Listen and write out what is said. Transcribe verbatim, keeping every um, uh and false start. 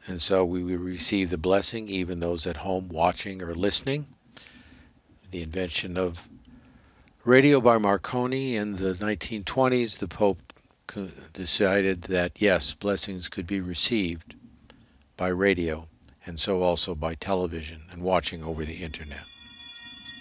and so we would receive the blessing, even those at home watching or listening. The invention of radio by Marconi in the nineteen twenties, the Pope decided that yes, blessings could be received by radio, and so also by television and watching over the internet.